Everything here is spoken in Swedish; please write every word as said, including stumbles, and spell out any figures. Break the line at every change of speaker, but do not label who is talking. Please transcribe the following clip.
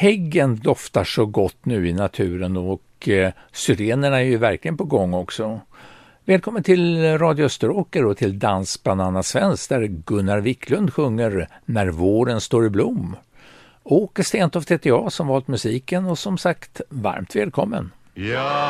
häggen doftar så gott nu i naturen och eh, syrenerna är ju verkligen på gång också. Välkommen till Radio Österåker och till Dans bland annat svensk där Gunnar Wiklund sjunger När våren står i blom. Åke Stentoft heter jag som valt musiken och som sagt varmt välkommen.
Ja.